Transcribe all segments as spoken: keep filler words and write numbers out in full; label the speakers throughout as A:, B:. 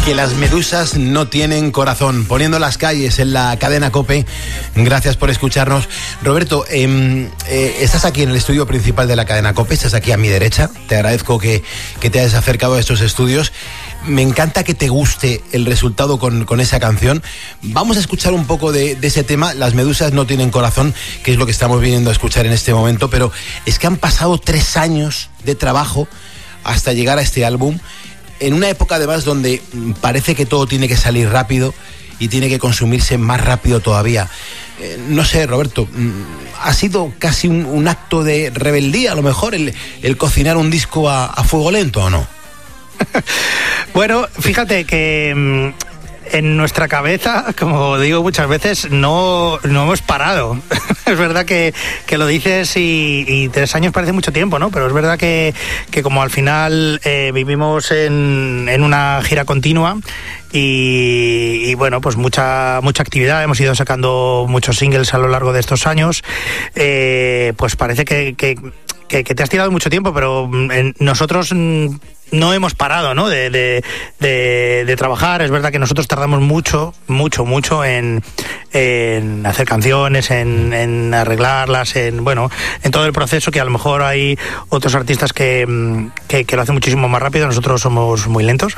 A: Que las medusas no tienen corazón. Poniendo las calles en la cadena COPE. Gracias por escucharnos. Roberto, eh, eh, estás aquí en el estudio principal de la cadena COPE, estás aquí a mi derecha. Te agradezco que, que te hayas acercado a estos estudios. Me encanta que te guste el resultado con, con esa canción. Vamos a escuchar un poco de, de ese tema, Las medusas no tienen corazón, que es lo que estamos viniendo a escuchar en este momento, pero es que han pasado tres años de trabajo hasta llegar a este álbum, en una época además donde parece que todo tiene que salir rápido y tiene que consumirse más rápido todavía. Eh, no sé, Roberto, ¿ha sido casi un, un acto de rebeldía a lo mejor el, el cocinar un disco a, a fuego lento o no?
B: Bueno, fíjate que en nuestra cabeza, como digo muchas veces, no, no hemos parado. Es verdad que, que lo dices y, y tres años parece mucho tiempo, ¿no? Pero es verdad que, que como al final eh, vivimos en, en una gira continua y, y bueno, pues mucha mucha actividad, hemos ido sacando muchos singles a lo largo de estos años, eh, pues parece que, que, que, que te has tirado mucho tiempo, pero en, nosotros no hemos parado, ¿no? De, de, de, de trabajar. Es verdad que nosotros tardamos mucho, mucho, mucho en, en hacer canciones, en, en arreglarlas, en bueno, en todo el proceso, que a lo mejor hay otros artistas que, que, que lo hacen muchísimo más rápido. Nosotros somos muy lentos.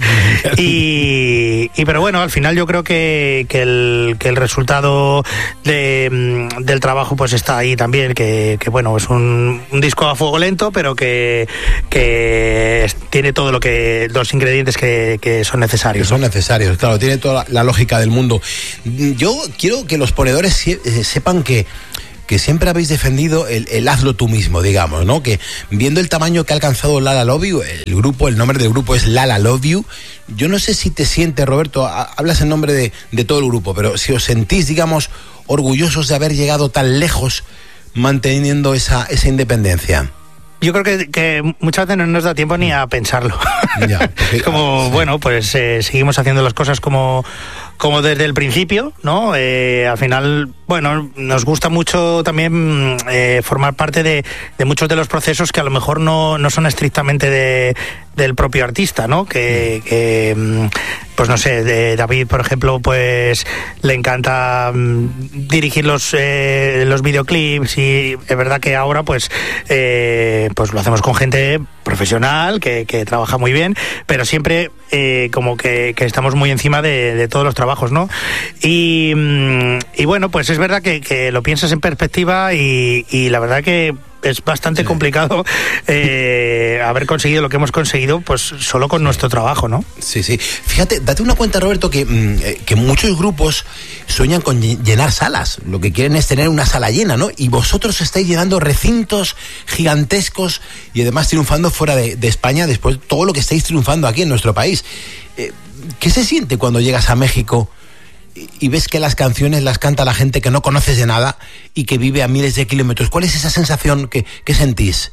B: y, y pero bueno, al final yo creo que, que, el, que el resultado de, del trabajo pues está ahí también, que, que bueno, es un, un disco a fuego lento, pero que, que tiene todo lo que los ingredientes que, que son necesarios.
A: Que son necesarios, claro, tiene toda la, la lógica del mundo. Yo quiero que los ponedores se, sepan que que siempre habéis defendido el, el hazlo tú mismo, digamos, ¿no? Que viendo el tamaño que ha alcanzado Lala Love You, el grupo, el nombre del grupo es Lala Love You. Yo no sé si te sientes, Roberto, hablas en nombre de, de todo el grupo, pero si os sentís, digamos, orgullosos de haber llegado tan lejos manteniendo esa, esa independencia.
B: Yo creo que, que muchas veces no nos da tiempo ni a pensarlo. Ya, porque, como, sí. Bueno, pues eh, seguimos haciendo las cosas como, como desde el principio, ¿no? Eh, al final, bueno, nos gusta mucho también eh, formar parte de, de muchos de los procesos que a lo mejor no, no son estrictamente de, del propio artista, ¿no? Que, que pues no sé, de David, por ejemplo, pues le encanta mm, dirigir los eh, los videoclips, y es verdad que ahora pues eh, pues lo hacemos con gente profesional que, que trabaja muy bien, pero siempre eh, como que, que estamos muy encima de, de todos los trabajos, ¿no? Y, y bueno, pues es verdad que, que lo piensas en perspectiva y, y la verdad que es bastante sí. complicado eh, haber conseguido lo que hemos conseguido pues solo con sí. nuestro trabajo, ¿no?
A: Sí, sí. Fíjate, date una cuenta, Roberto, que, que muchos grupos sueñan con llenar salas. Lo que quieren es tener una sala llena, ¿no? Y vosotros estáis llenando recintos gigantescos y además triunfando fuera de, de España después de todo lo que estáis triunfando aquí en nuestro país. Eh, ¿Qué se siente cuando llegas a México y ves que las canciones las canta la gente que no conoces de nada y que vive a miles de kilómetros? ¿Cuál es esa sensación que, que sentís?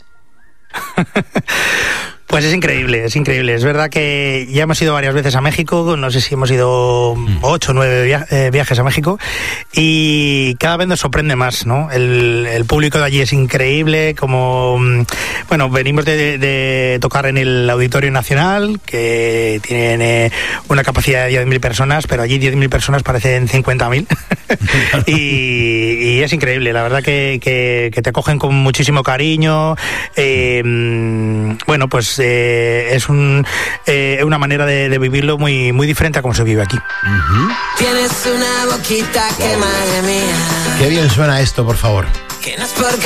B: Pues es increíble, es increíble. Es verdad que ya hemos ido varias veces a México, no sé si hemos ido ocho o nueve via- eh, viajes a México, y cada vez nos sorprende más, ¿no? El, el público de allí es increíble, como, bueno, venimos de, de tocar en el Auditorio Nacional, que tiene una capacidad de diez mil personas, pero allí diez mil personas parecen cincuenta mil. y, y es increíble, la verdad que, que, que te acogen con muchísimo cariño. Eh, bueno, pues Eh, es un, eh, una manera de, de vivirlo muy, muy diferente a como se vive aquí.
A: Uh-huh.
C: Tienes una boquita que, madre mía,
A: qué bien suena esto, por favor.
C: Que no es porque